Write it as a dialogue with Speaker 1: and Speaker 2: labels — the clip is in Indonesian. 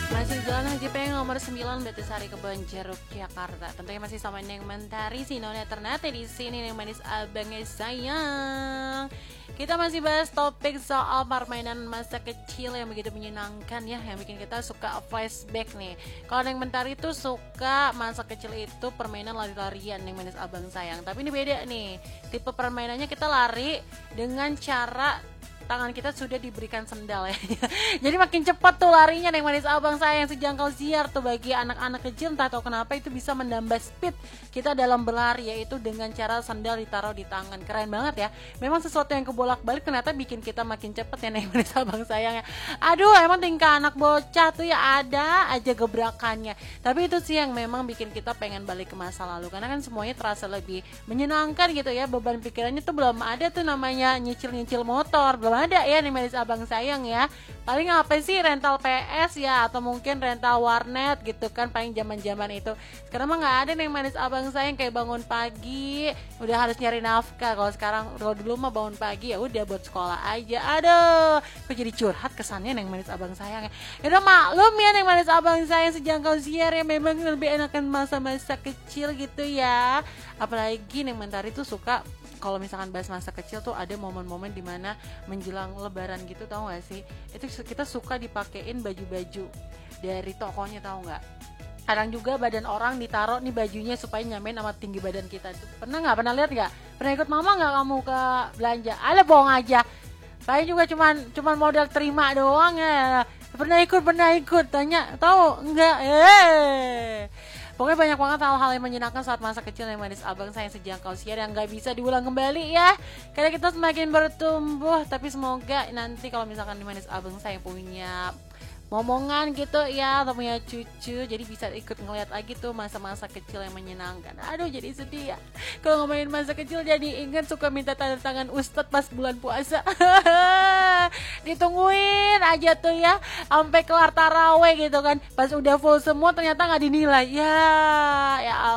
Speaker 1: Masih Jalan Haji Peng nomor 9 Batasari Kebon Jeruk Jakarta. Tentunya masih sama Neng Mentari si Nona Ternate di sini Neng manis abangnya sayang. Kita masih bahas topik soal permainan masa kecil yang begitu menyenangkan ya, yang bikin kita suka flashback nih. Kalau Neng Mentari itu suka masa kecil itu permainan lari-larian Neng manis abang sayang. Tapi ini beda nih. Tipe permainannya kita lari dengan cara tangan kita sudah diberikan sendal ya. Jadi makin cepat tuh larinya Neng manis abang saya yang sejangkau siar tuh bagi anak-anak kecil, entah tahu kenapa itu bisa menambah speed kita dalam berlari, yaitu dengan cara sendal ditaruh di tangan. Keren banget ya. Memang sesuatu yang kebolak-balik ternyata bikin kita makin cepet ya Neng manis abang sayangnya. Aduh, emang tingkah anak bocah tuh ya ada aja gebrakannya. Tapi itu sih yang memang bikin kita pengen balik ke masa lalu, karena kan semuanya terasa lebih menyenangkan gitu ya. Beban pikirannya tuh belum ada tuh namanya nyicil-nyicil motor, belum ada ya nih manis abang sayang ya. Paling apa sih, rental PS ya, atau mungkin rental warnet gitu kan, paling zaman-zaman itu. Sekarang mah nggak ada nih manis abang sayang kayak bangun pagi udah harus nyari nafkah. Kalau sekarang, kalau dulu mah bangun pagi ya udah buat sekolah aja. Aduh, kok jadi curhat kesannya neng manis abang sayang ya. Udah maklum ya neng manis abang sayang sejangkau siar ya, memang lebih enakan masa-masa kecil gitu ya. Apalagi Neng Mentari tuh suka kalau misalkan bahas masa kecil tuh ada momen-momen dimana menjelang lebaran gitu, tahu gak sih, itu kita suka dipakein baju-baju dari tokonya, tahu nggak. Kadang juga badan orang ditaruh nih bajunya supaya nyamain sama tinggi badan kita. Itu pernah lihat nggak, pernah ikut mama nggak kamu ke belanja? Ada, bohong aja, paling juga cuman modal terima doang ya. Pernah ikut tanya, tahu nggak? Pokoknya banyak banget hal-hal yang menyenangkan saat masa kecil yang manis abang sayang sejangkau siar yang gak bisa diulang kembali ya. Karena kita semakin bertumbuh. Tapi semoga nanti kalau misalkan manis abang sayang punya momongan gitu ya, atau punya cucu, jadi bisa ikut ngeliat lagi tuh masa-masa kecil yang menyenangkan. Aduh, jadi sedih ya kalau ngomongin masa kecil, jadi ingat suka minta tanda tangan ustadz pas bulan puasa. Ditungguin aja tuh ya sampai kelar taraweh gitu kan, pas udah full semua ternyata nggak dinilai ya. Ya